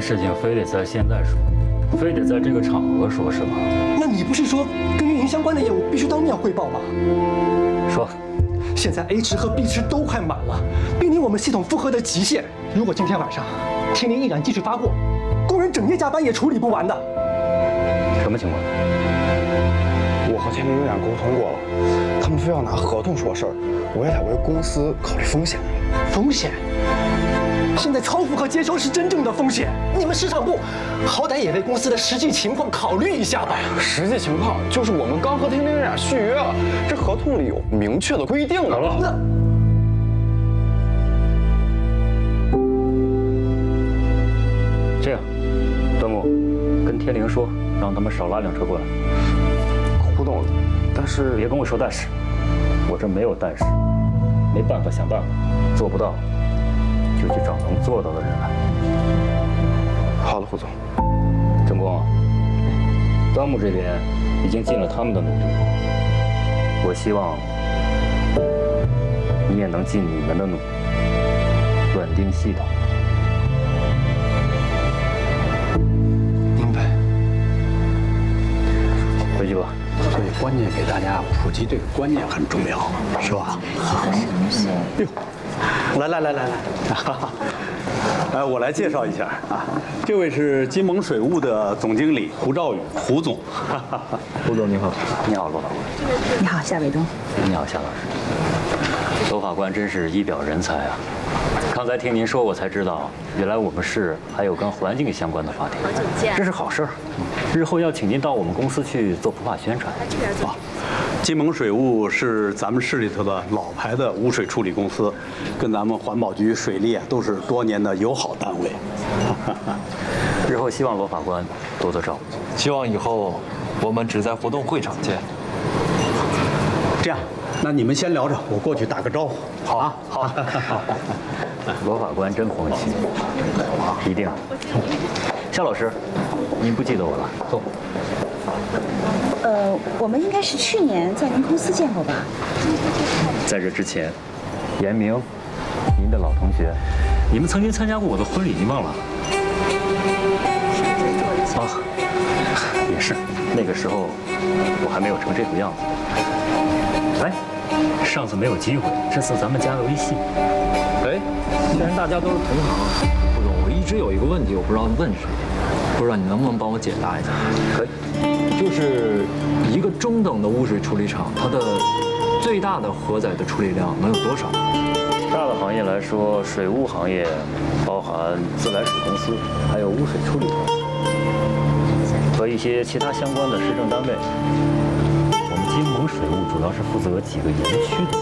事情非得在现在说，非得在这个场合说，是吧？ 那你不是说跟运营相关的业务必须当面汇报吗？ 说， 现在 A 池和 B 池都快满了，濒临我们系统负荷的极限。如果今天晚上天灵依然继续发货，工人整夜加班也处理不完的。 什么情况？ 我和天灵依然沟通过了，他们非要拿合同说事儿，我也得为公司考虑风险。 风险？现在超负荷接收是真正的风险，你们市场部好歹也为公司的实际情况考虑一下吧。 实际情况就是我们刚和天灵依然续约了，这合同里有明确的规定的。 好了。这样，端木，跟天灵说，让他们少拉辆车过来。 胡总，但是别跟我说但是，我这没有但是，没办法想办法，做不到就去找能做到的人来。 好的，胡总。 郑工，端木这边已经尽了他们的努力，我希望你也能尽你们的努力，稳定系统。 明白。 回去吧。 所以关键给大家普及这个观念很重要，是吧？哟，来，我来介绍一下啊，这位是金盟水务的总经理胡兆宇，胡总。 胡总你好。你好，罗法官。 你好，夏伟东。 你好，夏老师。罗法官真是一表人才啊！刚才听您说，我才知道，原来我们市还有跟环境相关的法庭，这是好事儿。日后要请您到我们公司去做普法宣传。 啊，金盟水务是咱们市里头的老牌的污水处理公司，跟咱们环保局、水利都是多年的友好单位。 日后希望罗法官多多照顾。 希望以后我们只在活动会场见。 这样，那你们先聊着，我过去打个招呼。 好啊，好。罗法官真风趣，一定。夏老师，您不记得我了？坐。 我们应该是去年在您公司见过吧？ 在这之前，严明，您的老同学，你们曾经参加过我的婚礼，您忘了？啊，也是，那个时候我还没有成这副样子。来，上次没有机会，这次咱们加个微信。 哎，既然大家都是同行，胡总，我一直有一个问题，我不知道问谁，不知道你能不能帮我解答一下？ 可以。 就是一个中等的污水处理厂，它的最大的荷载的处理量能有多少？ 大的行业来说，水务行业包含自来水公司，还有污水处理公司和一些其他相关的市政单位。我们金盟水务主要是负责几个园区的。